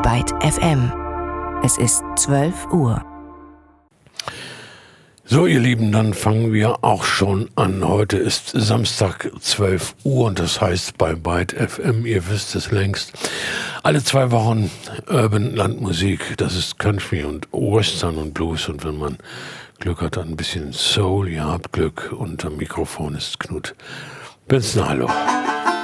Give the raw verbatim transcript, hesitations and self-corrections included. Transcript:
Byte F M. Es ist zwölf Uhr. So, ihr Lieben, dann fangen wir auch schon an. Heute ist Samstag, zwölf Uhr, und das heißt bei Byte F M, ihr wisst es längst, alle zwei Wochen Urban Landmusik. Das ist Country und Western und Blues, und wenn man Glück hat, ein bisschen Soul. Ihr habt Glück, und am Mikrofon ist Knut Benzner. Hallo.